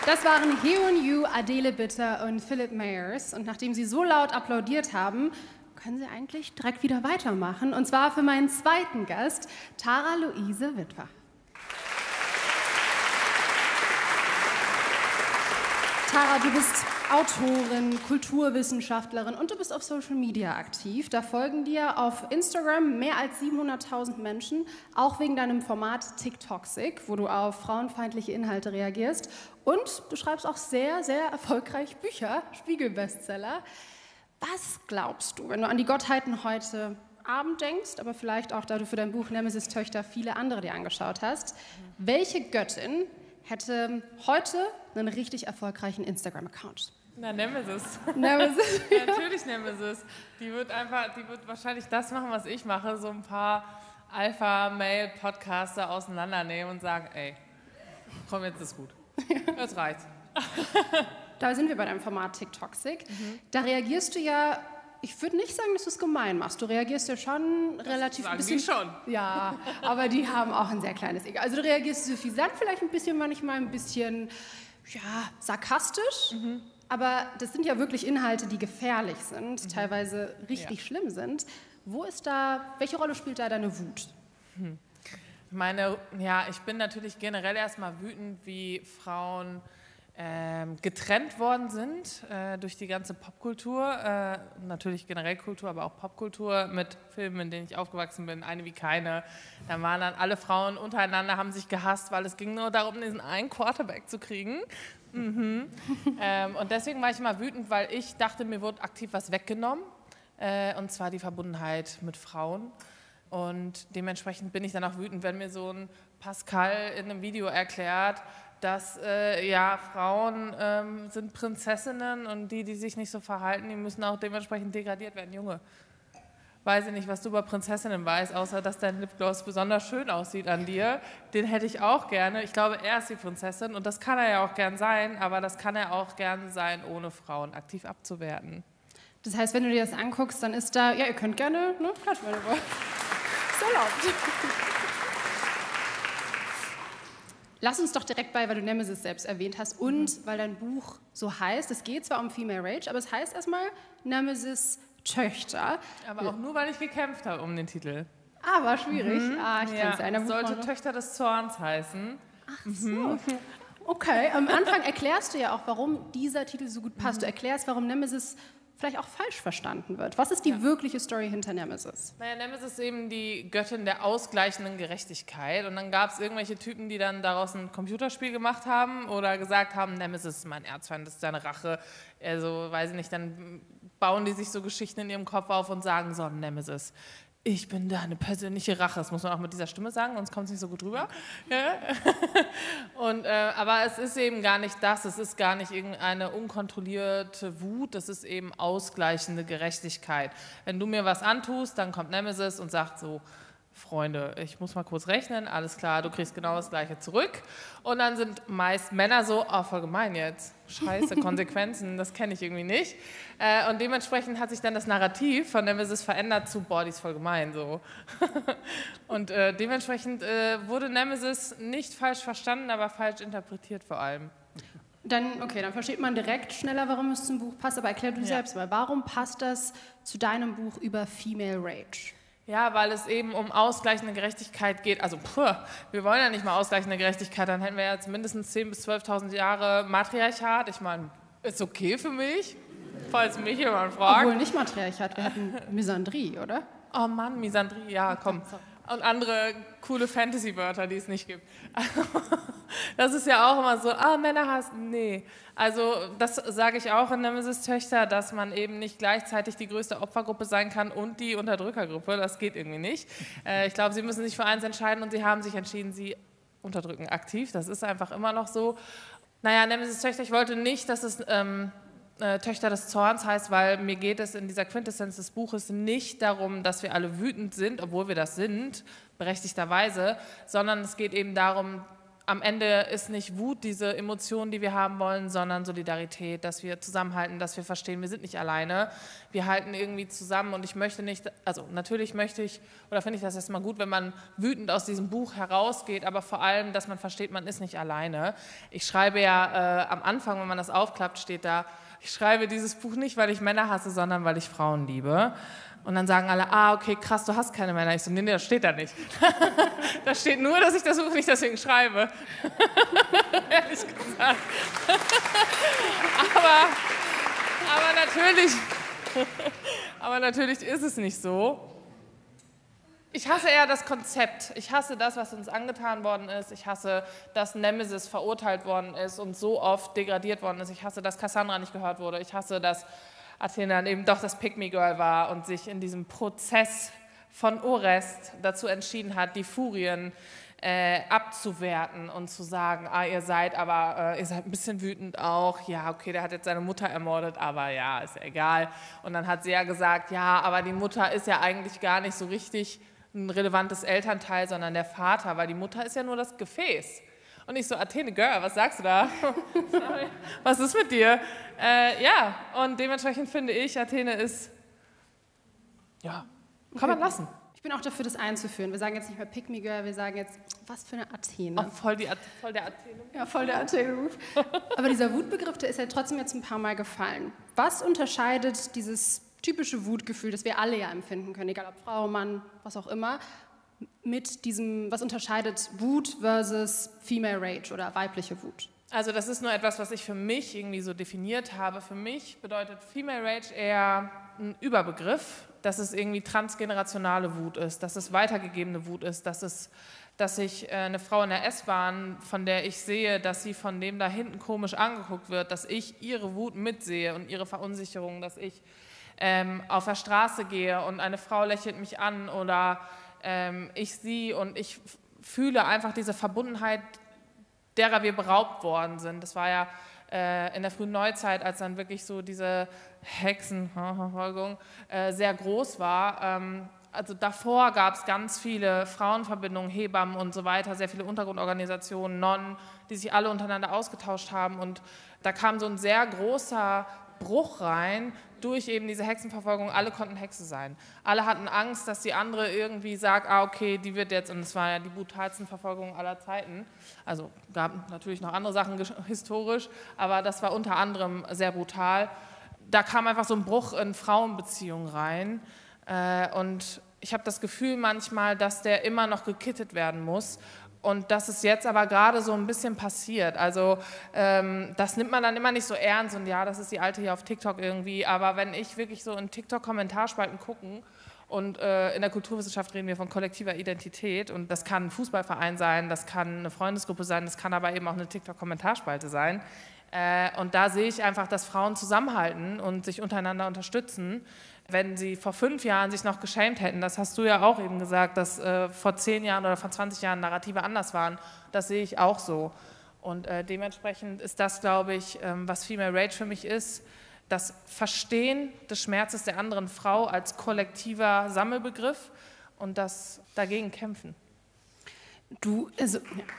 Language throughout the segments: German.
Das waren Hyun Yu, Adele Bitter und Philip Mayers. Und nachdem sie so laut applaudiert haben, können sie eigentlich direkt wieder weitermachen. Und zwar für meinen zweiten Gast, Tara Luise Witwer. Tara, du bist Autorin, Kulturwissenschaftlerin und du bist auf Social Media aktiv. Da folgen dir auf Instagram mehr als 700.000 Menschen, auch wegen deinem Format TikToxic, wo du auf frauenfeindliche Inhalte reagierst. Und du schreibst auch sehr, sehr erfolgreich Bücher, Spiegel-Bestseller. Was glaubst du, wenn du an die Gottheiten heute Abend denkst, aber vielleicht auch, da du für dein Buch Nemesis Töchter viele andere dir angeschaut hast, welche Göttin hätte heute einen richtig erfolgreichen Instagram-Account? Na, Nemesis. Nemesis. Ja, natürlich Nemesis. Die wird wahrscheinlich das machen, was ich mache, so ein paar Alpha-Male-Podcaster auseinandernehmen und sagen, ey, komm, jetzt ist gut. Jetzt reicht's. Da sind wir bei deinem Format TikToxic. Da reagierst du ja, ich würde nicht sagen, dass du es gemein machst. Du reagierst ja schon relativ sagen bisschen. Die schon. Ja, aber die haben auch ein sehr kleines Ego. Also du reagierst suffisant, vielleicht ein bisschen, manchmal ein bisschen, ja, sarkastisch. Aber das sind ja wirklich Inhalte, die gefährlich sind, teilweise richtig schlimm sind. Welche Rolle spielt da deine Wut? Ich bin natürlich generell erstmal wütend, wie Frauen getrennt worden sind durch die ganze Popkultur, natürlich generell Kultur, aber auch Popkultur mit Filmen, in denen ich aufgewachsen bin, Eine wie keine. Da waren dann alle Frauen untereinander, haben sich gehasst, weil es ging nur darum, diesen einen Quarterback zu kriegen. Und deswegen war ich immer wütend, weil ich dachte, mir wurde aktiv was weggenommen, und zwar die Verbundenheit mit Frauen. Und dementsprechend bin ich dann auch wütend, wenn mir so ein Pascal in einem Video erklärt, dass Frauen sind Prinzessinnen und die sich nicht so verhalten, die müssen auch dementsprechend degradiert werden. Junge, weiß ich nicht, was du über Prinzessinnen weißt, außer dass dein Lipgloss besonders schön aussieht an dir. Den hätte ich auch gerne. Ich glaube, er ist die Prinzessin und das kann er ja auch gern sein, aber das kann er auch gern sein, ohne Frauen aktiv abzuwerten. Das heißt, wenn du dir das anguckst, dann ist da, ja, ihr könnt gerne, ne, klatschen, wenn ihr wollt. Ist erlaubt. Lass uns doch direkt weil du Nemesis selbst erwähnt hast und weil dein Buch so heißt, es geht zwar um Female Rage, aber es heißt erstmal Nemesis Töchter. Aber auch nur, weil ich gekämpft habe um den Titel. Ah, war schwierig. Ich kenn's ja. Es sollte Töchter des Zorns heißen. Ach so. Okay, am Anfang erklärst du ja auch, warum dieser Titel so gut passt. Du erklärst, warum Nemesis vielleicht auch falsch verstanden wird. Was ist die wirkliche Story hinter Nemesis? Naja, Nemesis ist eben die Göttin der ausgleichenden Gerechtigkeit. Und dann gab es irgendwelche Typen, die dann daraus ein Computerspiel gemacht haben oder gesagt haben, Nemesis ist mein Erzfeind, das ist seine Rache. Also, weiß ich nicht, dann bauen die sich so Geschichten in ihrem Kopf auf und sagen so, Nemesis, ich bin deine persönliche Rache. Das muss man auch mit dieser Stimme sagen, sonst kommt es nicht so gut rüber. Ja? Aber es ist eben gar nicht das, es ist gar nicht irgendeine unkontrollierte Wut, das ist eben ausgleichende Gerechtigkeit. Wenn du mir was antust, dann kommt Nemesis und sagt so, Freunde, ich muss mal kurz rechnen, alles klar, du kriegst genau das Gleiche zurück. Und dann sind meist Männer so, oh, voll gemein jetzt, scheiße, Konsequenzen, das kenne ich irgendwie nicht. Und dementsprechend hat sich dann das Narrativ von Nemesis verändert zu, boah, die ist voll gemein, so. Und dementsprechend wurde Nemesis nicht falsch verstanden, aber falsch interpretiert vor allem. Dann versteht man direkt schneller, warum es zum Buch passt, aber erklär du selbst mal, warum passt das zu deinem Buch über Female Rage? Ja, weil es eben um ausgleichende Gerechtigkeit geht. Also, wir wollen ja nicht mal ausgleichende Gerechtigkeit, dann hätten wir jetzt mindestens 10.000 bis 12.000 Jahre Matriarchat. Ich meine, ist okay für mich, falls mich jemand fragt. Obwohl nicht Matriarchat, wir hatten Misandrie, oder? Oh Mann, Misandrie, ja, komm. Und andere coole Fantasy-Wörter, die es nicht gibt. Das ist ja auch immer so, Männerhass, nee. Also das sage ich auch in Nemesis Töchter, dass man eben nicht gleichzeitig die größte Opfergruppe sein kann und die Unterdrückergruppe. Das geht irgendwie nicht. Ich glaube, sie müssen sich für eins entscheiden und sie haben sich entschieden, sie unterdrücken aktiv. Das ist einfach immer noch so. Naja, Nemesis Töchter, ich wollte nicht, dass es Töchter des Zorns heißt, weil mir geht es in dieser Quintessenz des Buches nicht darum, dass wir alle wütend sind, obwohl wir das sind, berechtigterweise, sondern es geht eben darum, am Ende ist nicht Wut diese Emotion, die wir haben wollen, sondern Solidarität, dass wir zusammenhalten, dass wir verstehen, wir sind nicht alleine, wir halten irgendwie zusammen und ich möchte nicht, also natürlich möchte ich, oder finde ich das erstmal gut, wenn man wütend aus diesem Buch herausgeht, aber vor allem, dass man versteht, man ist nicht alleine. Ich schreibe ja am Anfang, wenn man das aufklappt, steht da, ich schreibe dieses Buch nicht, weil ich Männer hasse, sondern weil ich Frauen liebe. Und dann sagen alle, okay, krass, du hast keine Männer. Ich so, nee, das steht da nicht. Da steht nur, dass ich das Buch nicht deswegen schreibe. Ehrlich gesagt. aber natürlich ist es nicht so. Ich hasse eher das Konzept. Ich hasse das, was uns angetan worden ist. Ich hasse, dass Nemesis verurteilt worden ist und so oft degradiert worden ist. Ich hasse, dass Cassandra nicht gehört wurde. Ich hasse, dass Athene dann eben doch das Pick-me-Girl war und sich in diesem Prozess von Orest dazu entschieden hat, die Furien abzuwerten und zu sagen, ihr seid ein bisschen wütend auch, ja, okay, der hat jetzt seine Mutter ermordet, aber ja, ist ja egal. Und dann hat sie ja gesagt, ja, aber die Mutter ist ja eigentlich gar nicht so richtig ein relevantes Elternteil, sondern der Vater, weil die Mutter ist ja nur das Gefäß. Und ich so, Athene, Girl, was sagst du da? Was ist mit dir? Ja, und dementsprechend finde ich, Athene ist, ja, kann man lassen. Ich bin auch dafür, das einzuführen. Wir sagen jetzt nicht mehr Pick Me Girl, wir sagen jetzt, was für eine Athene. Voll der Athene. Ja, voll der Athene-Ruf. Aber dieser Wutbegriff, der ist ja trotzdem jetzt ein paar Mal gefallen. Was unterscheidet dieses typische Wutgefühl, das wir alle ja empfinden können, egal ob Frau, Mann, was auch immer, mit diesem, was unterscheidet Wut versus Female Rage oder weibliche Wut? Also das ist nur etwas, was ich für mich irgendwie so definiert habe. Für mich bedeutet Female Rage eher ein Überbegriff, dass es irgendwie transgenerationale Wut ist, dass es weitergegebene Wut ist, dass ich eine Frau in der S-Bahn, von der ich sehe, dass sie von dem da hinten komisch angeguckt wird, dass ich ihre Wut mitsehe und ihre Verunsicherung, dass ich auf der Straße gehe und eine Frau lächelt mich an oder ich sie und ich fühle einfach diese Verbundenheit, derer wir beraubt worden sind. Das war ja in der frühen Neuzeit, als dann wirklich so diese Hexenverfolgung sehr groß war. Also davor gab es ganz viele Frauenverbindungen, Hebammen und so weiter, sehr viele Untergrundorganisationen, Nonnen, die sich alle untereinander ausgetauscht haben. Und da kam so ein sehr großer Bruch rein durch eben diese Hexenverfolgung. Alle konnten Hexe sein. Alle hatten Angst, dass die andere irgendwie sagt, okay, die wird jetzt, und es war ja die brutalsten Verfolgungen aller Zeiten. Also gab natürlich noch andere Sachen historisch, aber das war unter anderem sehr brutal. Da kam einfach so ein Bruch in Frauenbeziehungen rein und ich habe das Gefühl manchmal, dass der immer noch gekittet werden muss. Und das ist jetzt aber gerade so ein bisschen passiert. Also das nimmt man dann immer nicht so ernst und ja, das ist die Alte hier auf TikTok irgendwie. Aber wenn ich wirklich so in TikTok-Kommentarspalten gucke und in der Kulturwissenschaft reden wir von kollektiver Identität und das kann ein Fußballverein sein, das kann eine Freundesgruppe sein, das kann aber eben auch eine TikTok-Kommentarspalte sein. Und da sehe ich einfach, dass Frauen zusammenhalten und sich untereinander unterstützen. Wenn sie vor 5 Jahren sich noch geschämt hätten, das hast du ja auch eben gesagt, dass vor 10 Jahren oder vor 20 Jahren Narrative anders waren, das sehe ich auch so. Und dementsprechend ist das, glaube ich, was Female Rage für mich ist, das Verstehen des Schmerzes der anderen Frau als kollektiver Sammelbegriff und das dagegen kämpfen. Das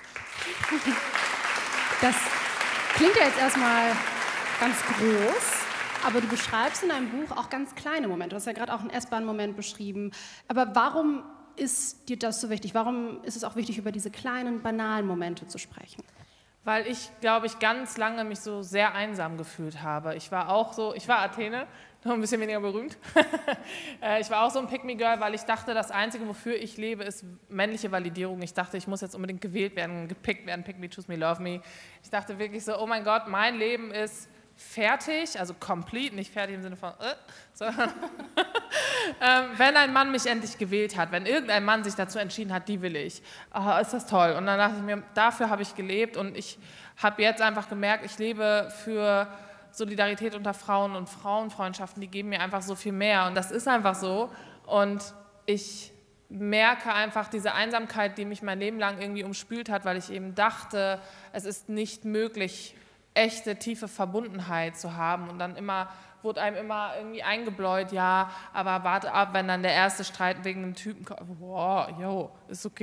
klingt ja jetzt erstmal ganz groß. Aber du beschreibst in deinem Buch auch ganz kleine Momente. Du hast ja gerade auch einen S-Bahn-Moment beschrieben. Aber warum ist dir das so wichtig? Warum ist es auch wichtig, über diese kleinen, banalen Momente zu sprechen? Weil ich, glaube ich, ganz lange mich so sehr einsam gefühlt habe. Ich war Athene, noch ein bisschen weniger berühmt. Ich war auch so ein Pick-me-Girl, weil ich dachte, das Einzige, wofür ich lebe, ist männliche Validierung. Ich dachte, ich muss jetzt unbedingt gewählt werden, gepickt werden, pick me, choose me, love me. Ich dachte wirklich so, oh mein Gott, mein Leben ist fertig, also complete, nicht fertig im Sinne von, sondern wenn ein Mann mich endlich gewählt hat, wenn irgendein Mann sich dazu entschieden hat, die will ich, ist das toll. Und dann dachte ich mir, dafür habe ich gelebt und ich habe jetzt einfach gemerkt, ich lebe für Solidarität unter Frauen und Frauenfreundschaften, die geben mir einfach so viel mehr und das ist einfach so und ich merke einfach diese Einsamkeit, die mich mein Leben lang irgendwie umspült hat, weil ich eben dachte, es ist nicht möglich, echte, tiefe Verbundenheit zu haben und dann wurde einem immer irgendwie eingebläut, ja, aber warte ab, wenn dann der erste Streit wegen einem Typen kommt, boah, jo, ist okay,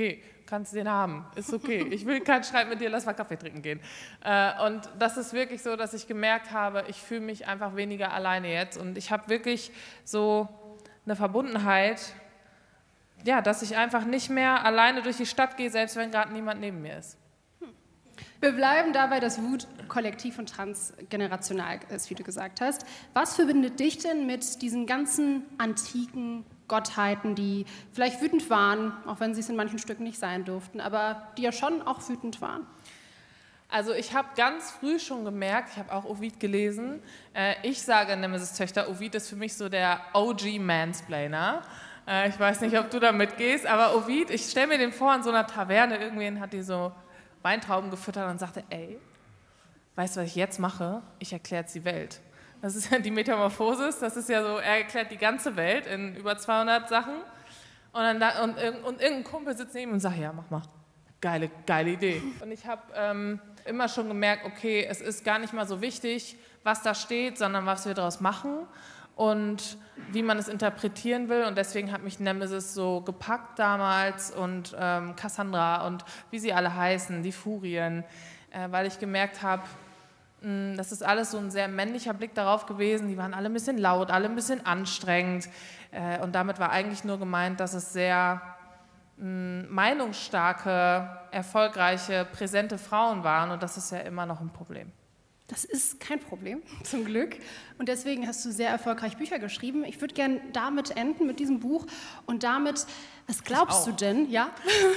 kannst den haben, ist okay. Ich will keinen Streit mit dir, lass mal Kaffee trinken gehen. Und das ist wirklich so, dass ich gemerkt habe, ich fühle mich einfach weniger alleine jetzt. Und ich habe wirklich so eine Verbundenheit, ja, dass ich einfach nicht mehr alleine durch die Stadt gehe, selbst wenn gerade niemand neben mir ist. Wir bleiben dabei, dass Wut kollektiv und transgenerational ist, wie du gesagt hast. Was verbindet dich denn mit diesen ganzen antiken Gottheiten, die vielleicht wütend waren, auch wenn sie es in manchen Stücken nicht sein durften, aber die ja schon auch wütend waren? Also ich habe ganz früh schon gemerkt, ich habe auch Ovid gelesen, ich sage Nemesis-Töchter, Ovid ist für mich so der OG-Mansplainer. Ich weiß nicht, ob du da mitgehst, aber Ovid, ich stelle mir den vor, in so einer Taverne, irgendwen hat die so Weintrauben gefüttert und sagte, ey, weißt du, was ich jetzt mache? Ich erkläre jetzt die Welt. Das ist ja die Metamorphosis, das ist ja so, er erklärt die ganze Welt in über 200 Sachen und irgendein Kumpel sitzt neben ihm und sagt, ja, mach mal, geile Idee. Und ich habe immer schon gemerkt, okay, es ist gar nicht mal so wichtig, was da steht, sondern was wir daraus machen und wie man es interpretieren will. Und deswegen hat mich Nemesis so gepackt damals und Cassandra und wie sie alle heißen, die Furien, weil ich gemerkt habe, das ist alles so ein sehr männlicher Blick darauf gewesen. Die waren alle ein bisschen laut, alle ein bisschen anstrengend. Und damit war eigentlich nur gemeint, dass es sehr meinungsstarke, erfolgreiche, präsente Frauen waren. Und das ist ja immer noch ein Problem. Das ist kein Problem, zum Glück. Und deswegen hast du sehr erfolgreich Bücher geschrieben. Ich würde gerne damit enden, mit diesem Buch. Und damit, was glaubst du denn? Ja?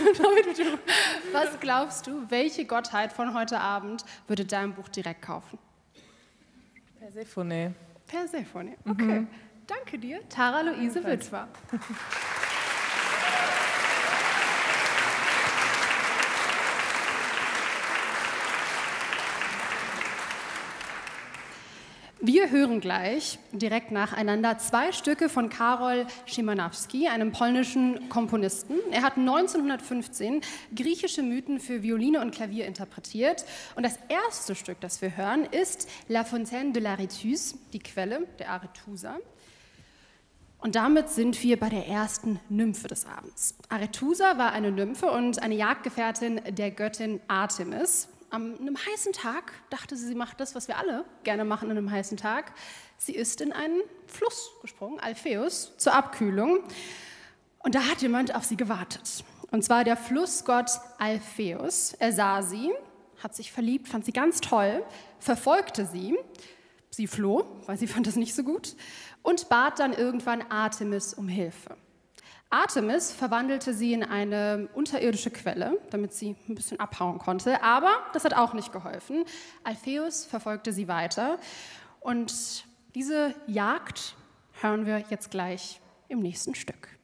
Was glaubst du, welche Gottheit von heute Abend würde dein Buch direkt kaufen? Persephone. Persephone, okay. Danke dir, Tara Luise Witwer. Wir hören gleich direkt nacheinander 2 Stücke von Karol Szymanowski, einem polnischen Komponisten. Er hat 1915 griechische Mythen für Violine und Klavier interpretiert. Und das erste Stück, das wir hören, ist La Fontaine de l'Aréthuse, die Quelle der Arethusa. Und damit sind wir bei der ersten Nymphe des Abends. Arethusa war eine Nymphe und eine Jagdgefährtin der Göttin Artemis. An einem heißen Tag dachte sie, sie macht das, was wir alle gerne machen an einem heißen Tag. Sie ist in einen Fluss gesprungen, Alpheus, zur Abkühlung. Und da hat jemand auf sie gewartet. Und zwar der Flussgott Alpheus. Er sah sie, hat sich verliebt, fand sie ganz toll, verfolgte sie. Sie floh, weil sie fand das nicht so gut. Und bat dann irgendwann Artemis um Hilfe. Artemis verwandelte sie in eine unterirdische Quelle, damit sie ein bisschen abhauen konnte. Aber das hat auch nicht geholfen. Alpheus verfolgte sie weiter. Und diese Jagd hören wir jetzt gleich im nächsten Stück.